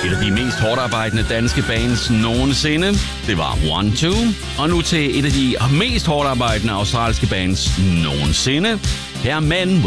Et af de mest hårdarbejdende danske bands nogensinde, det var One-Two. Og nu til et af de mest hårdarbejdende australske bands nogensinde. Her er Men